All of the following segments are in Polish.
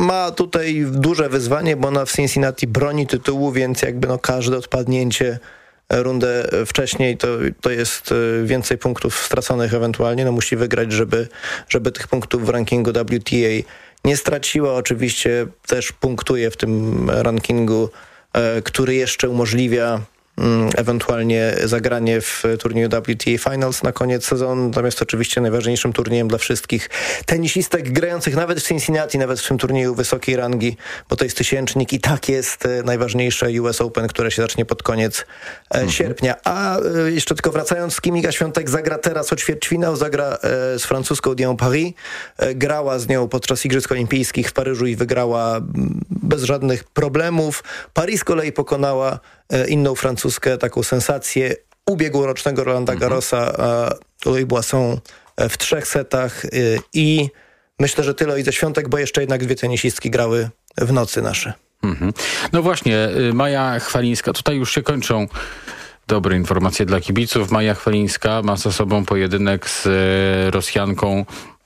ma tutaj duże wyzwanie, bo ona w Cincinnati broni tytułu, więc jakby każde odpadnięcie rundę wcześniej to jest więcej punktów straconych ewentualnie. Musi wygrać, żeby tych punktów w rankingu WTA nie straciła. Oczywiście też punktuje w tym rankingu, który jeszcze umożliwia ewentualnie zagranie w turnieju WTA Finals na koniec sezonu. Natomiast oczywiście najważniejszym turniejem dla wszystkich tenisistek grających nawet w Cincinnati, nawet w tym turnieju wysokiej rangi, bo to jest tysięcznik i tak jest najważniejsze US Open, które się zacznie pod koniec sierpnia. A jeszcze tylko wracając, Kim Iga Świątek zagra teraz o ćwierćfinał, zagra z francuską Diane Paris. Grała z nią podczas Igrzysk Olimpijskich w Paryżu i wygrała bez żadnych problemów. Paris z kolei pokonała inną francuskę, taką sensację ubiegłorocznego Rolanda Garrosa, Louis Boisson w 3 setach i myślę, że tyle i ze Świątek, bo jeszcze jednak 2 tenisistki grały w nocy nasze. No właśnie, Maja Chwalińska, tutaj już się kończą dobre informacje dla kibiców. Maja Chwalińska ma za sobą pojedynek z Rosjanką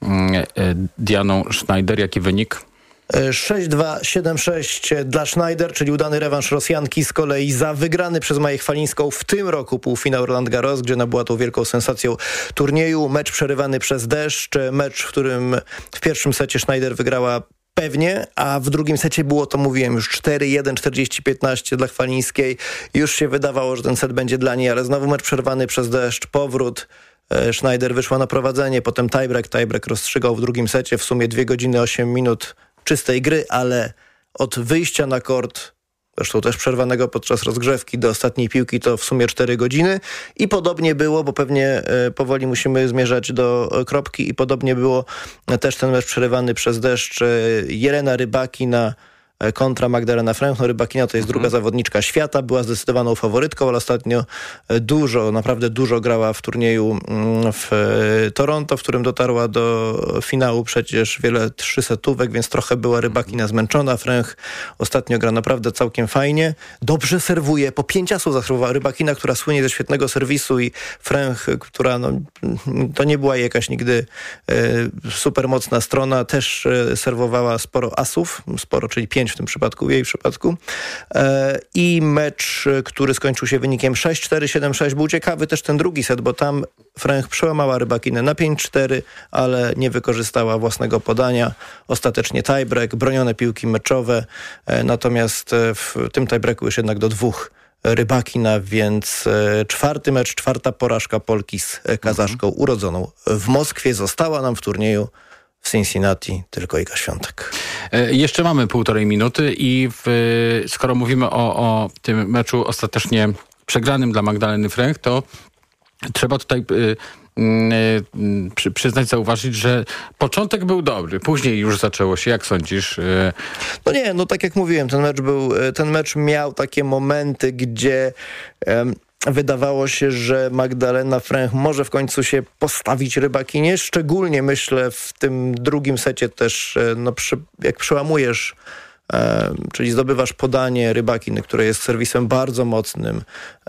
Dianą Schneider. Jaki wynik? 6-2, 7-6 dla Schneider, czyli udany rewanż Rosjanki. Z kolei za wygrany przez Maję Chwalińską w tym roku półfinał Roland Garros, gdzie ona była tą wielką sensacją turnieju. Mecz przerywany przez deszcz, mecz, w którym w pierwszym secie Schneider wygrała pewnie, a w drugim secie było, to mówiłem już, 4-1, 40-15 dla Chwalińskiej. Już się wydawało, że ten set będzie dla niej, ale znowu mecz przerwany przez deszcz, powrót. Schneider wyszła na prowadzenie, potem tiebreak rozstrzygał w drugim secie, w sumie 2 godziny 8 minut czystej gry, ale od wyjścia na kort, zresztą też przerwanego podczas rozgrzewki, do ostatniej piłki to w sumie 4 godziny i podobnie było, bo pewnie powoli musimy zmierzać do kropki i podobnie było też ten mecz przerywany przez deszcz. Jelena Rybakina kontra Magdalena Fręch. Rybakina to jest druga zawodniczka świata, była zdecydowaną faworytką, ale ostatnio naprawdę dużo grała w turnieju w Toronto, w którym dotarła do finału przecież wiele 3 setówek, więc trochę była Rybakina zmęczona. Fręch ostatnio gra naprawdę całkiem fajnie. Dobrze serwuje, po 5 asów zaserwowała Rybakina, która słynie ze świetnego serwisu i Fręch, która to nie była jakaś nigdy super mocna strona, też serwowała sporo asów, czyli 5 w tym przypadku, w jej przypadku. I mecz, który skończył się wynikiem 6-4, 7-6, był ciekawy też ten drugi set, bo tam Fręch przełamała Rybakinę na 5-4, ale nie wykorzystała własnego podania. Ostatecznie tiebreak, bronione piłki meczowe, natomiast w tym tiebreaku już jednak do 2 Rybakina, więc 4. mecz, 4. porażka Polki z Kazaszką urodzoną w Moskwie. Została nam w turnieju w Cincinnati tylko Iga Świątek. Jeszcze mamy 1,5 minuty i skoro mówimy o tym meczu ostatecznie przegranym dla Magdaleny Fręch, to trzeba tutaj przyznać, zauważyć, że początek był dobry, później już zaczęło się. Jak sądzisz? Tak jak mówiłem, ten mecz miał takie momenty, gdzie wydawało się, że Magdalena Fręch może w końcu się postawić Rybakinie. Szczególnie myślę w tym drugim secie też, jak przełamujesz, czyli zdobywasz podanie Rybakiny, które jest serwisem bardzo mocnym,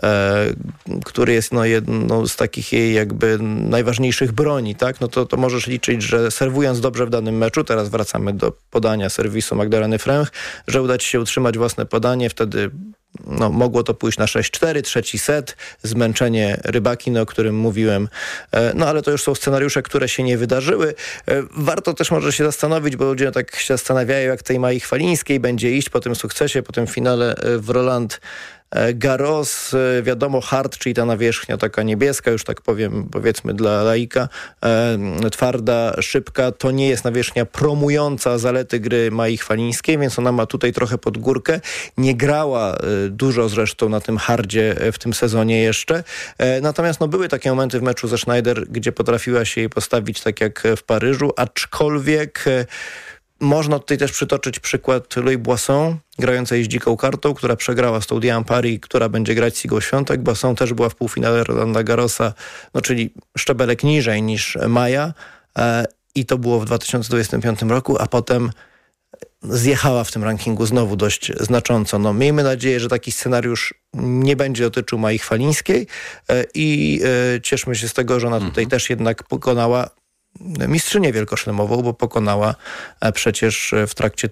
który jest jedną z takich jej jakby najważniejszych broni, tak? To możesz liczyć, że serwując dobrze w danym meczu, teraz wracamy do podania serwisu Magdaleny Fręch, że uda ci się utrzymać własne podanie, wtedy mogło to pójść na 6-4, trzeci set, zmęczenie Rybakiny, o którym mówiłem. Ale to już są scenariusze, które się nie wydarzyły. Warto też może się zastanowić, bo ludzie tak się zastanawiają, jak tej Mai Chwalińskiej będzie iść po tym sukcesie, po tym finale w Roland Garros. Wiadomo, hard, czyli ta nawierzchnia taka niebieska, już tak powiem, powiedzmy dla laika, twarda, szybka, to nie jest nawierzchnia promująca zalety gry Mai Chwalińskiej, więc ona ma tutaj trochę pod górkę. Nie grała dużo zresztą na tym hardzie w tym sezonie jeszcze. Natomiast były takie momenty w meczu ze Schneider, gdzie potrafiła się jej postawić tak jak w Paryżu, aczkolwiek można tutaj też przytoczyć przykład Louis Boisson, grającej z dziką kartą, która przegrała z tą Diane Paris, która będzie grać z Igą Świątek. Boisson też była w półfinale Rolanda Garrosa, czyli szczebelek niżej niż Maja i to było w 2025 roku, a potem zjechała w tym rankingu znowu dość znacząco. Miejmy nadzieję, że taki scenariusz nie będzie dotyczył Mai Chwalińskiej i cieszmy się z tego, że ona tutaj też jednak pokonała mistrzynię wielkoszlemową, bo pokonała przecież w trakcie